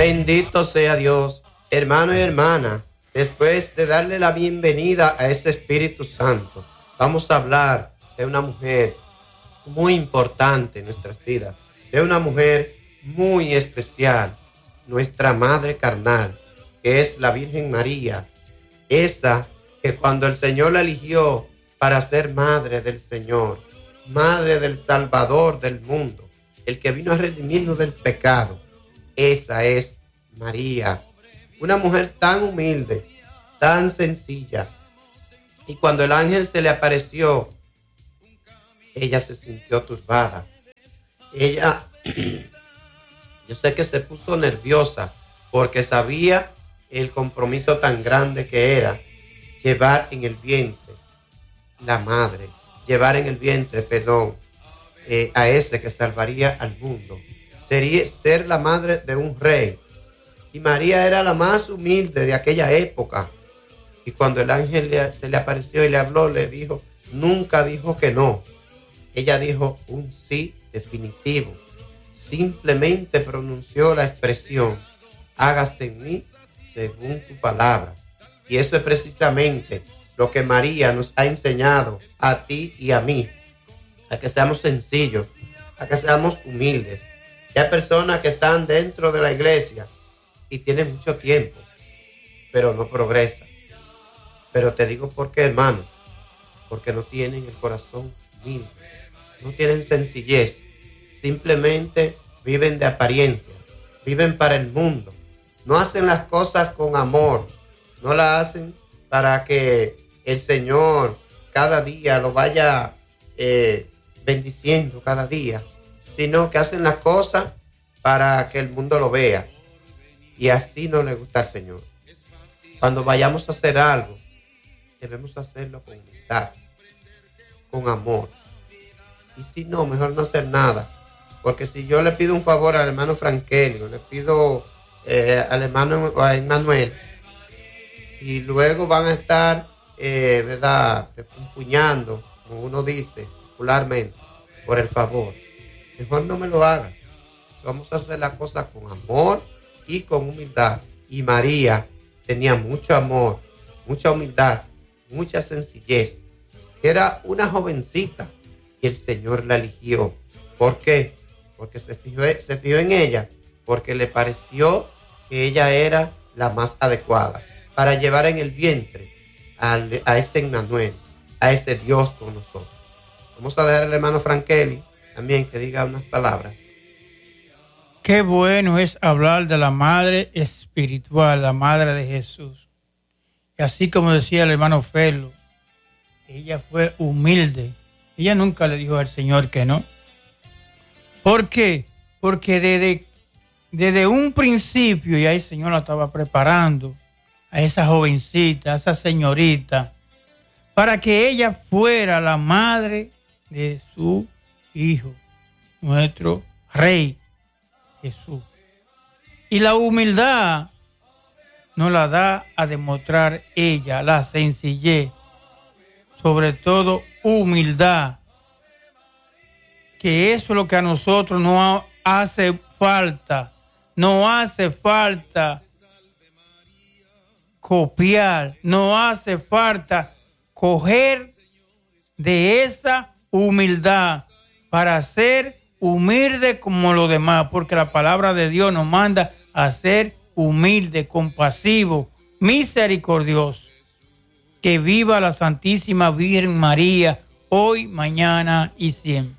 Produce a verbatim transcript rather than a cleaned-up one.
Bendito sea Dios, hermano y hermana. Después de darle la bienvenida a ese Espíritu Santo, vamos a hablar de una mujer muy importante en nuestras vidas, de una mujer muy especial, nuestra madre carnal, que es la Virgen María, esa que cuando el Señor la eligió para ser madre del Señor, madre del Salvador del mundo, el que vino a redimirnos del pecado, esa es María, una mujer tan humilde, tan sencilla. Y cuando el ángel se le apareció, ella se sintió turbada. Ella, yo sé que se puso nerviosa porque sabía el compromiso tan grande que era llevar en el vientre la madre, llevar en el vientre, perdón, eh, a ese que salvaría al mundo. Sería ser la madre de un rey. Y María era la más humilde de aquella época. Y cuando el ángel le, se le apareció y le habló, le dijo, nunca dijo que no. Ella dijo un sí definitivo. Simplemente pronunció la expresión, hágase en mí según tu palabra. Y eso es precisamente lo que María nos ha enseñado a ti y a mí. A que seamos sencillos, a que seamos humildes. Y hay personas que están dentro de la iglesia y tienen mucho tiempo, pero no progresan. Pero te digo por qué, hermano, porque no tienen el corazón humilde, no tienen sencillez, simplemente viven de apariencia, viven para el mundo, no hacen las cosas con amor, no las hacen para que el Señor cada día lo vaya eh, bendiciendo cada día, sino que hacen las cosas para que el mundo lo vea. Y así no le gusta al Señor. Cuando vayamos a hacer algo, debemos hacerlo con humildad, con amor. Y si no, mejor no hacer nada. Porque si yo le pido un favor al hermano Frankelio, le pido eh, al hermano a Emmanuel, y luego van a estar, eh, ¿verdad?, empuñando, como uno dice popularmente, por el favor. Mejor no me lo haga. Vamos a hacer las cosas con amor y con humildad. Y María tenía mucho amor, mucha humildad, mucha sencillez. Era una jovencita y el Señor la eligió. ¿Por qué? Porque se fijó, se fijó en ella, porque le pareció que ella era la más adecuada para llevar en el vientre al, a ese Emmanuel, a ese Dios con nosotros. Vamos a dejar al hermano Frankeli también que diga unas palabras. Qué bueno es hablar de la madre espiritual, la madre de Jesús. Y así como decía el hermano Felo, ella fue humilde. Ella nunca le dijo al Señor que no. ¿Por qué? Porque desde, desde un principio ya el Señor la estaba preparando a esa jovencita, a esa señorita, para que ella fuera la madre de su Hijo, nuestro Rey Jesús. Y la humildad nos la da a demostrar ella, la sencillez, sobre todo humildad, que eso es lo que a nosotros nos hace falta, no hace falta copiar, no hace falta coger de esa humildad para ser humilde como los demás, porque la palabra de Dios nos manda a ser humilde, compasivo, misericordioso. Que viva la Santísima Virgen María hoy, mañana y siempre.